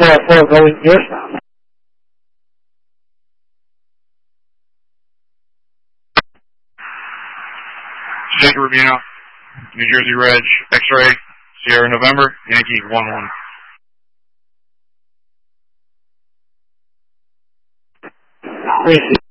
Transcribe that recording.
404 going eastbound. Jake Rubino, New Jersey Reg, X-Ray, Sierra November, Yankee 1-1. Receive.